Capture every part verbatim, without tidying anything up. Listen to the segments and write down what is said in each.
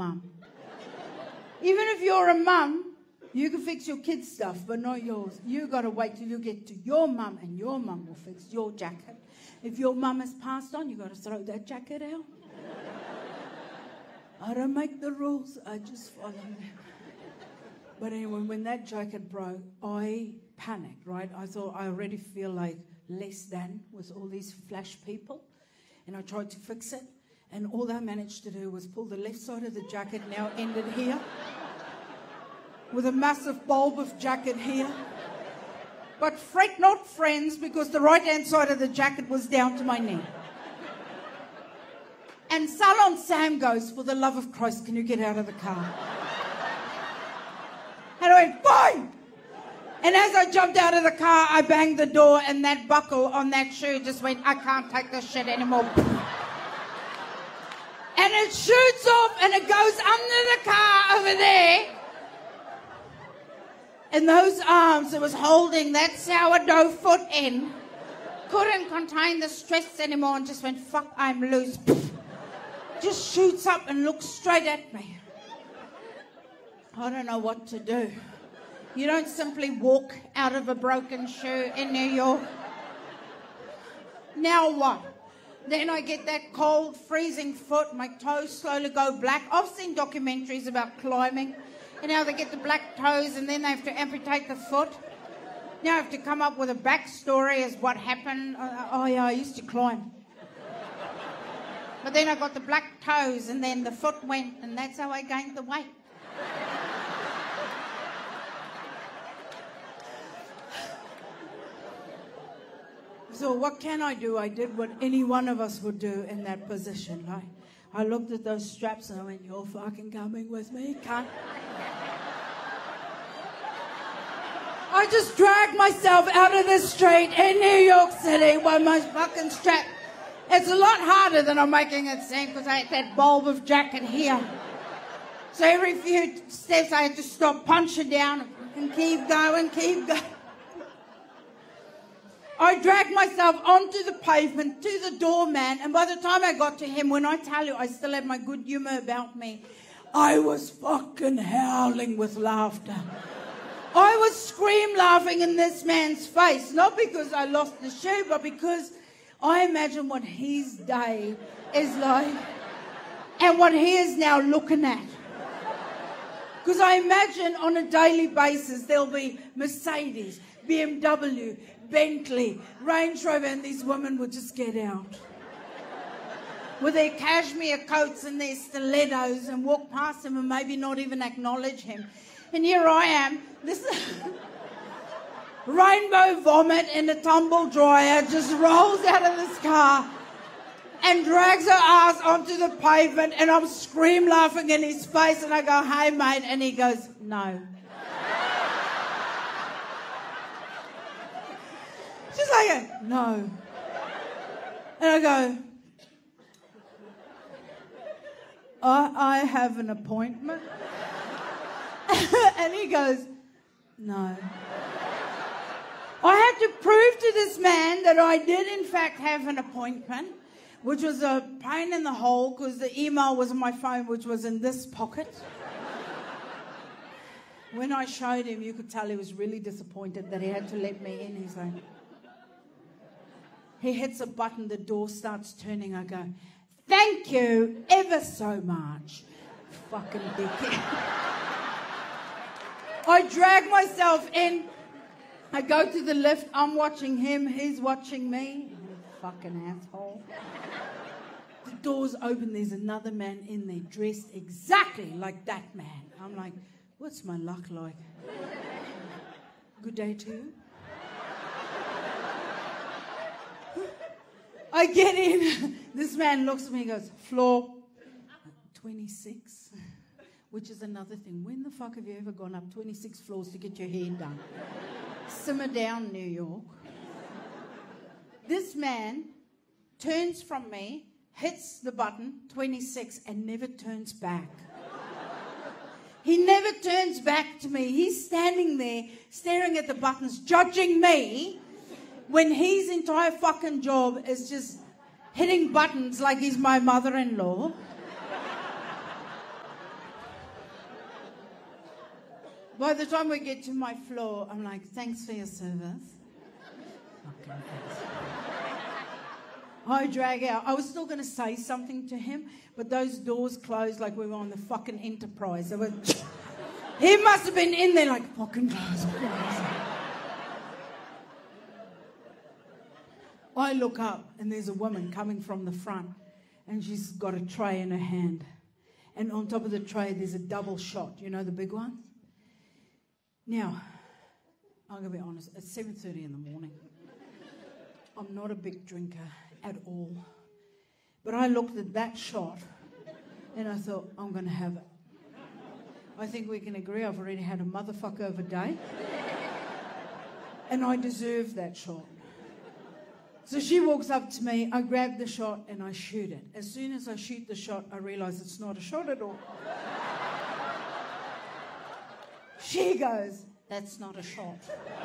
mum. Even if you're a mum, you can fix your kids' stuff, but not yours. You got to wait till you get to your mum, and your mum will fix your jacket. If your mum has passed on, you got to throw that jacket out. I don't make the rules, I just follow them. But anyway, when that jacket broke, I panicked, right? I thought I already feel like less than with all these flash people. And I tried to fix it. And all I managed to do was pull the left side of the jacket, now ended here, with a massive bulb of jacket here. But fret not, friends, because the right-hand side of the jacket was down to my knee. And Salon Sam goes, for the love of Christ, can you get out of the car? And I went, fine! And as I jumped out of the car, I banged the door, and that buckle on that shoe just went, I can't take this shit anymore. And it shoots off, and it goes under the car over there. And those arms that was holding that sourdough foot in couldn't contain the stress anymore and just went, fuck, I'm loose. Just shoots up and looks straight at me. I don't know what to do. You don't simply walk out of a broken shoe in New York. Now what? Then I get that cold, freezing foot, my toes slowly go black. I've seen documentaries about climbing, and how they get the black toes and then they have to amputate the foot. Now I have to come up with a backstory as what happened. Uh, oh yeah, I used to climb. But then I got the black toes and then the foot went, and that's how I gained the weight. So what can I do? I did what any one of us would do in that position. Like, I looked at those straps and I went, you're fucking coming with me, cunt. I just dragged myself out of the street in New York City with my fucking strap. It's a lot harder than I'm making it seem because I had that bulb of jacket here. So every few steps I had to stop, punch it down, and keep going, keep going. I dragged myself onto the pavement, to the doorman, and by the time I got to him, when I tell you I still had my good humour about me, I was fucking howling with laughter. I was scream laughing in this man's face, not because I lost the shoe, but because I imagine what his day is like and what he is now looking at. Because I imagine on a daily basis there'll be Mercedes, B M W, Bentley, Range Rover, and these women would just get out with their cashmere coats and their stilettos and walk past him and maybe not even acknowledge him. And here I am, this rainbow vomit in a tumble dryer just rolls out of this car and drags her ass onto the pavement, and I'm scream laughing in his face, and I go, hey mate, and he goes, no. She's like, no. And I go, I, I have an appointment. And he goes, no. I had to prove to this man that I did in fact have an appointment, which was a pain in the hole because the email was on my phone, which was in this pocket. When I showed him, you could tell he was really disappointed that he had to let me in. He's like, he hits a button, the door starts turning. I go, thank you ever so much. Fucking dickhead. I drag myself in. I go to the lift. I'm watching him. He's watching me. You fucking asshole. The door's open. There's another man in there dressed exactly like that man. I'm like, what's my luck like? Good day to you. I get in. This man looks at me and goes, floor twenty-six. Which is another thing. When the fuck have you ever gone up twenty-six floors to get your hair done? Simmer down, New York. This man turns from me, hits the button, twenty-six, and never turns back. He never turns back to me. He's standing there, staring at the buttons, judging me, when his entire fucking job is just hitting buttons like he's my mother-in-law. By the time we get to my floor, I'm like, thanks for your service. Fucking thanks. I drag out. I was still going to say something to him, but those doors closed like we were on the fucking Enterprise. They were, he must have been in there like, fucking close. I look up, and there's a woman coming from the front, and she's got a tray in her hand. And on top of the tray, there's a double shot. You know the big ones? Now, I'm going to be honest. It's seven thirty in the morning. I'm not a big drinker at all. But I looked at that shot, and I thought, I'm going to have it. I think we can agree I've already had a motherfucker of a day. And I deserve that shot. So she walks up to me, I grab the shot, and I shoot it. As soon as I shoot the shot, I realise it's not a shot at all. She goes, that's not a shot.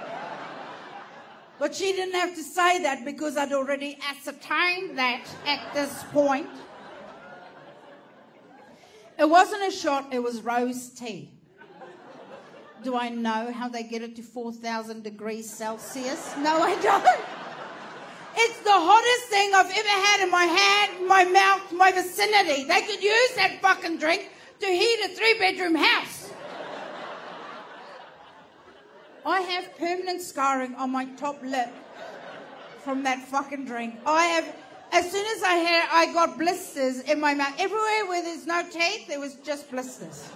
But she didn't have to say that because I'd already ascertained that at this point. It wasn't a shot, it was rose tea. Do I know how they get it to four thousand degrees Celsius? No, I don't. It's the hottest thing I've ever had in my hand, my mouth, my vicinity. They could use that fucking drink to heat a three-bedroom house. I have permanent scarring on my top lip from that fucking drink. I have, as soon as I had, I got blisters in my mouth. Everywhere where there's no teeth, there was just blisters.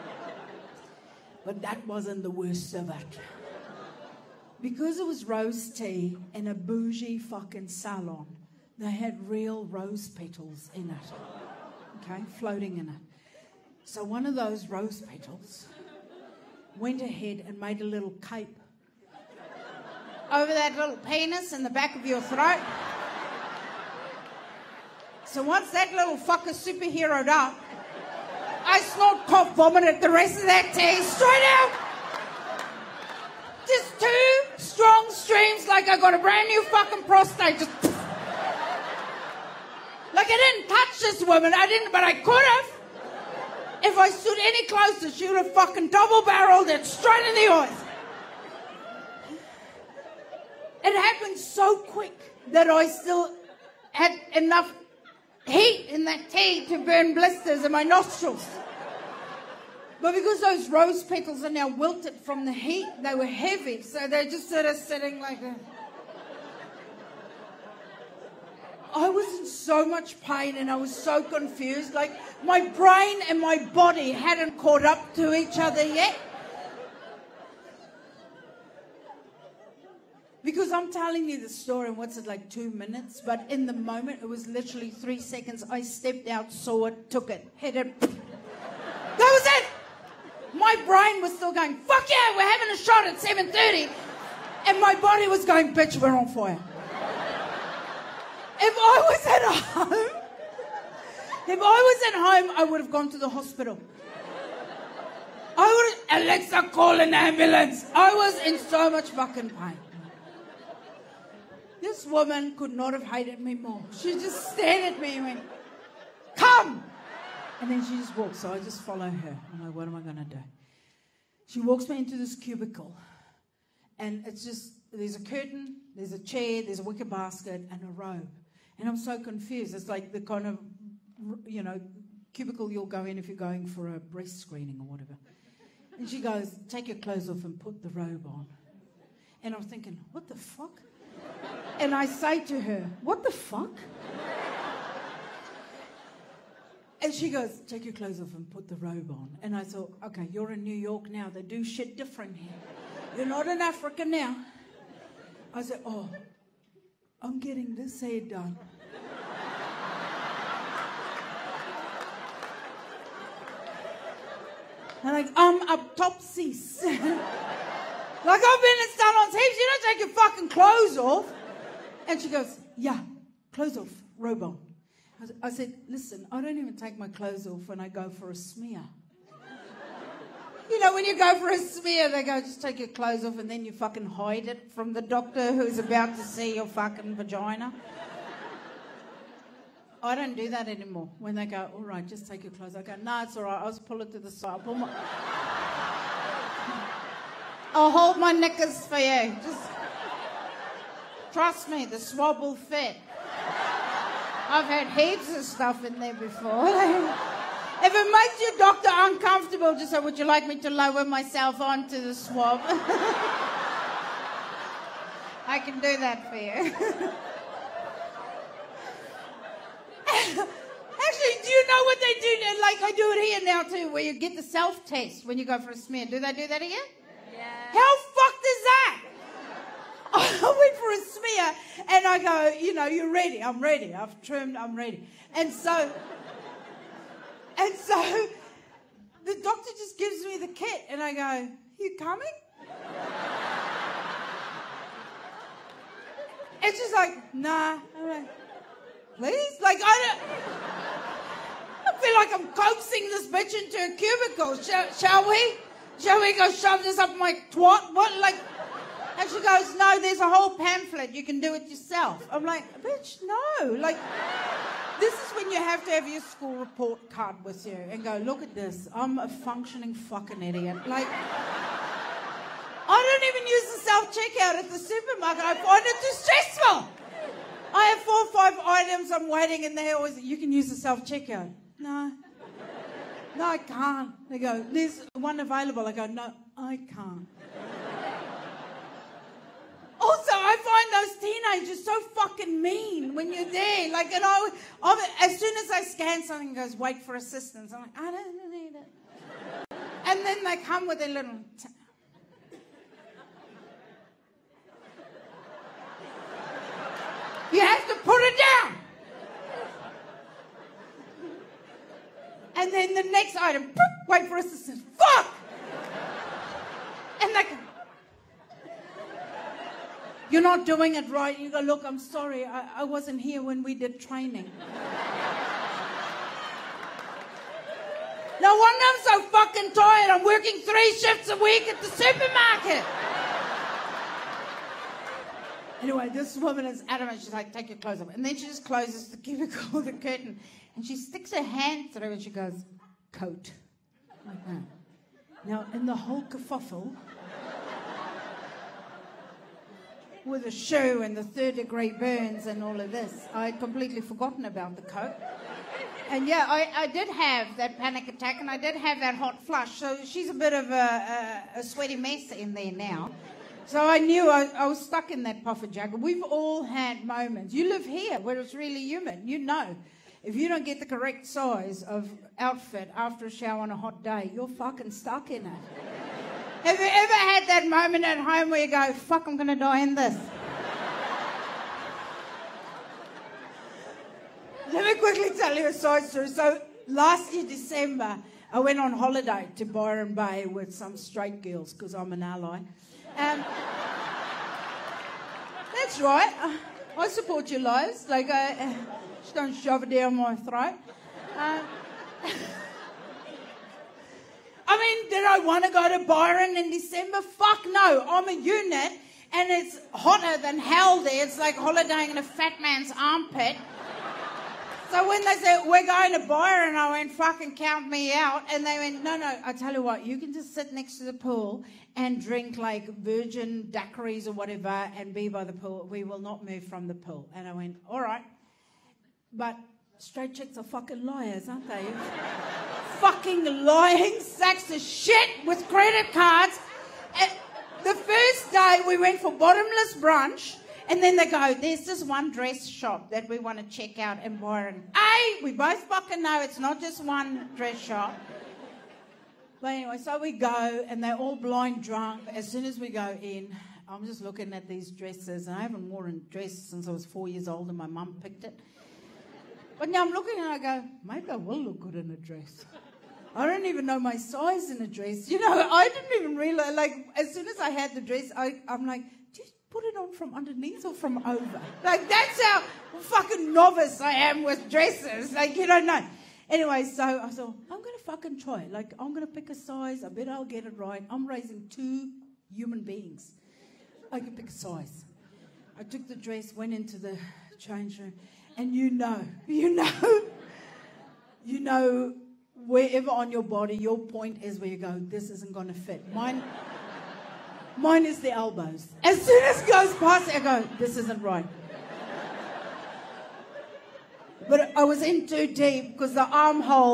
But that wasn't the worst of it. Because it was rose tea in a bougie fucking salon, they had real rose petals in it, okay, floating in it. So one of those rose petals went ahead and made a little cape over that little penis in the back of your throat. So once that little fucker superheroed up, I snort, cough, vomited the rest of that tea straight out. Just two strong streams like I got a brand new fucking prostate. Just like I didn't touch this woman. I didn't, but I could have. If I stood any closer, she would have fucking double-barreled it straight in the eyes. It happened so quick that I still had enough heat in that tea to burn blisters in my nostrils. But because those rose petals are now wilted from the heat, they were heavy, so they're just sort of sitting like that. I was in so much pain and I was so confused. Like, my brain and my body hadn't caught up to each other yet. Because I'm telling you the story, and what's it, like two minutes? But in the moment, it was literally three seconds. I stepped out, saw it, took it, hit it. That was it! My brain was still going, fuck yeah, we're having a shot at seven thirty. And my body was going, bitch, we're on fire. If I was at home, if I was at home, I would have gone to the hospital. I would have, Alexa, call an ambulance. I was in so much fucking pain. This woman could not have hated me more. She just stared at me and went, come! And then she just walked, so I just follow her. I'm like, what am I going to do? She walks me into this cubicle, and it's just, there's a curtain, there's a chair, there's a wicker basket, and a robe. And I'm so confused. It's like the kind of, you know, cubicle you'll go in if you're going for a breast screening or whatever. And she goes, take your clothes off and put the robe on. And I'm thinking, what the fuck? And I say to her, what the fuck? And she goes, take your clothes off and put the robe on. And I thought, okay, you're in New York now. They do shit different here. You're not in Africa now. I said, oh, I'm getting this hair done. I'm like, I'm autopsies. Like, I've been in salons heaps. You don't take your fucking clothes off. And she goes, yeah, clothes off, robe on. I said, listen, I don't even take my clothes off when I go for a smear. You know, when you go for a smear, they go, just take your clothes off and then you fucking hide it from the doctor who's about to see your fucking vagina. I don't do that anymore. When they go, all right, just take your clothes. I go, no, it's all right. I'll just pull it to the side. I'll pull my... I'll hold my knickers for you. Just trust me, the swab will fit. I've had heaps of stuff in there before. If it makes your doctor uncomfortable, just say, would you like me to lower myself onto the swab? I can do that for you. Actually, do you know what they do? Like, I do it here now too, where you get the self-test when you go for a smear. Do they do that here? Yeah. How fucked is that? I went for a smear and I go, you know, you're ready. I'm ready. I've trimmed. I'm ready. And so, and so the doctor just gives me the kit and I go, you coming? And she's like, nah. I'm like, please? Like, I don't, I feel like I'm coaxing this bitch into a cubicle. Shall, shall we? Shall we go shove this up my twat? What, like... And she goes, no, there's a whole pamphlet. You can do it yourself. I'm like, bitch, no. Like, this is when you have to have your school report card with you and go, look at this. I'm a functioning fucking idiot. Like, I don't even use the self-checkout at the supermarket. I find it too stressful. I have four or five items I'm waiting and they always, you can use the self-checkout. No. No, I can't. They go, there's one available. I go, no, I can't. Also, I find those teenagers so fucking mean when you're there. Like, and I, I, as soon as I scan something, it goes, wait for assistance. I'm like, I don't need it. And then they come with their little... T- you have to put it down. And then the next item, poop, wait for assistance. Fuck! And they go... You're not doing it right. You go, look, I'm sorry. I, I wasn't here when we did training. No wonder I'm so fucking tired. I'm working three shifts a week at the supermarket. Anyway, this woman is adamant. She's like, take your clothes off. And then she just closes the cubicle, the curtain. And she sticks her hand through and she goes, coat. Like that. Now, in the whole kerfuffle... with a shoe and the third degree burns and all of this. I had completely forgotten about the coat. And yeah, I, I did have that panic attack and I did have that hot flush. So she's a bit of a, a, a sweaty mess in there now. So I knew I, I was stuck in that puffer jacket. We've all had moments. You live here where it's really humid. You know, if you don't get the correct size of outfit after a shower on a hot day, you're fucking stuck in it. Have you ever had that moment at home where you go, fuck, I'm going to die in this? Let me quickly tell you a side story. So last year, December, I went on holiday to Byron Bay with some straight girls because I'm an ally. Um, that's right. I support your lives. Like, uh, just don't shove it down my throat. Um, I mean, did I want to go to Byron in December? Fuck no. I'm a unit and it's hotter than hell there. It's like holidaying in a fat man's armpit. So when they said, we're going to Byron, I went, fucking count me out. And they went, no, no, I tell you what, you can just sit next to the pool and drink like virgin daiquiris or whatever and be by the pool. We will not move from the pool. And I went, all right. But straight chicks are fucking liars, aren't they? Fucking lying sacks of shit with credit cards. And the first day we went for bottomless brunch. And then they go, there's this one dress shop that we want to check out in Byron. A, we both fucking know it's not just one dress shop. But anyway, so we go, and they're all blind drunk. As soon as we go in, I'm just looking at these dresses. And I haven't worn a dress since I was four years old, and my mum picked it. But now I'm looking, and I go, maybe I will look good in a dress. I don't even know my size in a dress. You know, I didn't even realize, like, as soon as I had the dress, I, I'm like, do you put it on from underneath or from over? Like, that's how fucking novice I am with dresses. Like, you don't know. Anyway, so I thought, I'm going to fucking try. Like, I'm going to pick a size. I bet I'll get it right. I'm raising two human beings. I can pick a size. I took the dress, went into the change room, and you know, you know, you know, wherever on your body, your point is where you go, this isn't going to fit. Mine, Mine is the elbows. As soon as it goes past, I go, this isn't right. But I was in too deep because the armhole